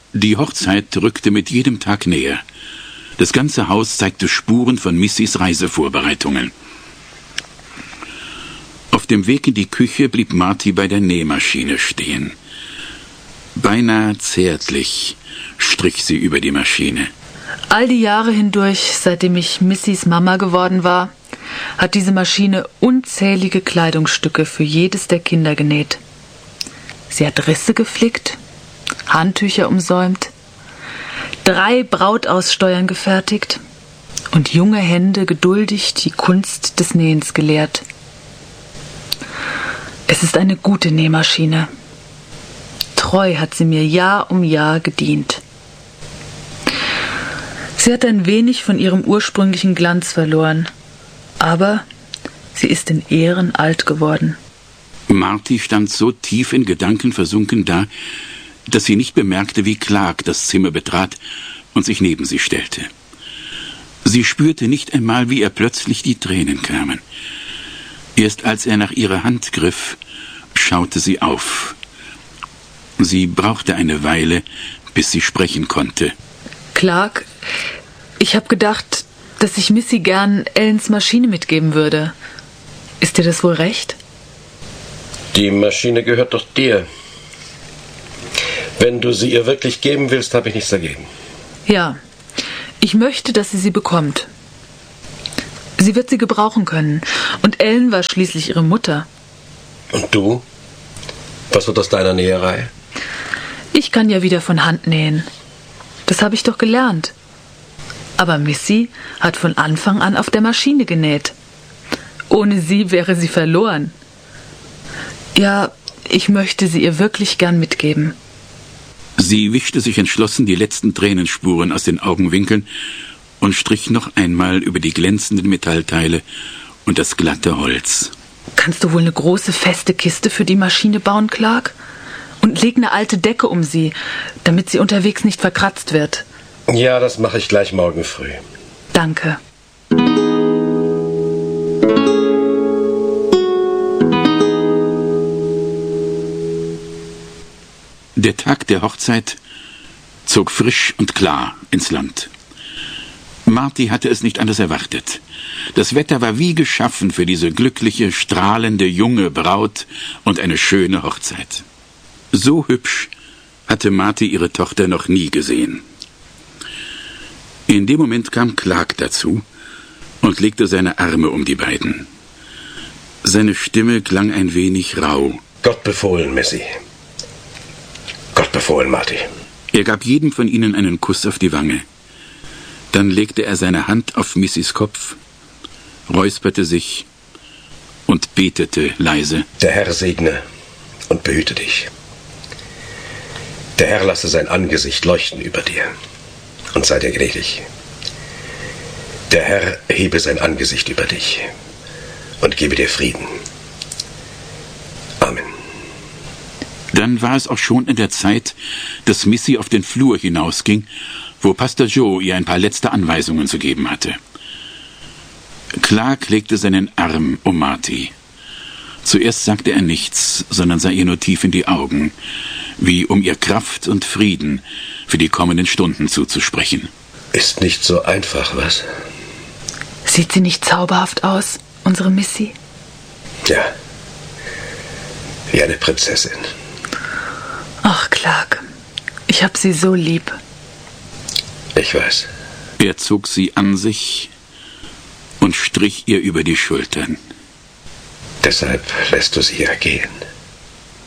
Die Hochzeit rückte mit jedem Tag näher. Das ganze Haus zeigte Spuren von Missys Reisevorbereitungen. Auf dem Weg in die Küche blieb Marty bei der Nähmaschine stehen. Beinahe zärtlich strich sie über die Maschine. All die Jahre hindurch, seitdem ich Missys Mama geworden war, hat diese Maschine unzählige Kleidungsstücke für jedes der Kinder genäht. Sie hat Risse geflickt, Handtücher umsäumt, 3 Brautaussteuern gefertigt und junge Hände geduldig die Kunst des Nähens gelehrt. Es ist eine gute Nähmaschine. Treu hat sie mir Jahr um Jahr gedient. Sie hat ein wenig von ihrem ursprünglichen Glanz verloren, aber sie ist in Ehren alt geworden. Marty stand so tief in Gedanken versunken da, dass sie nicht bemerkte, wie Clark das Zimmer betrat und sich neben sie stellte. Sie spürte nicht einmal, wie ihr plötzlich die Tränen kamen. Erst als er nach ihrer Hand griff, schaute sie auf. Sie brauchte eine Weile, bis sie sprechen konnte. Clark, ich habe gedacht, dass ich Missy gern Ellens Maschine mitgeben würde. Ist dir das wohl recht? Die Maschine gehört doch dir. Wenn du sie ihr wirklich geben willst, habe ich nichts dagegen. Ja, ich möchte, dass sie bekommt. Sie wird sie gebrauchen können. Und Ellen war schließlich ihre Mutter. Und du? Was wird aus deiner Näherei? Ich kann ja wieder von Hand nähen. Das habe ich doch gelernt. Aber Missy hat von Anfang an auf der Maschine genäht. Ohne sie wäre sie verloren. Ja, ich möchte sie ihr wirklich gern mitgeben. Sie wischte sich entschlossen die letzten Tränenspuren aus den Augenwinkeln und strich noch einmal über die glänzenden Metallteile und das glatte Holz. Kannst du wohl eine große, feste Kiste für die Maschine bauen, Clark? Und leg eine alte Decke um sie, damit sie unterwegs nicht verkratzt wird. Ja, das mache ich gleich morgen früh. Danke. Der Tag der Hochzeit zog frisch und klar ins Land. Marty hatte es nicht anders erwartet. Das Wetter war wie geschaffen für diese glückliche, strahlende, junge Braut und eine schöne Hochzeit. So hübsch hatte Marty ihre Tochter noch nie gesehen. In dem Moment kam Clark dazu und legte seine Arme um die beiden. Seine Stimme klang ein wenig rau. Gott befohlen, Missy. Gott befohlen, Marty. Er gab jedem von ihnen einen Kuss auf die Wange. Dann legte er seine Hand auf Missys Kopf, räusperte sich und betete leise. Der Herr segne und behüte dich. Der Herr lasse sein Angesicht leuchten über dir und sei dir gnädig. Der Herr hebe sein Angesicht über dich und gebe dir Frieden. Amen. Dann war es auch schon in der Zeit, dass Missy auf den Flur hinausging, wo Pastor Joe ihr ein paar letzte Anweisungen zu geben hatte. Clark legte seinen Arm um Marty. Zuerst sagte er nichts, sondern sah ihr nur tief in die Augen, wie um ihr Kraft und Frieden für die kommenden Stunden zuzusprechen. Ist nicht so einfach, was? Sieht sie nicht zauberhaft aus, unsere Missy? Ja, wie eine Prinzessin. Ach, Clark, ich hab sie so lieb. Ich weiß. Er zog sie an sich und strich ihr über die Schultern. Deshalb lässt du sie ja gehen.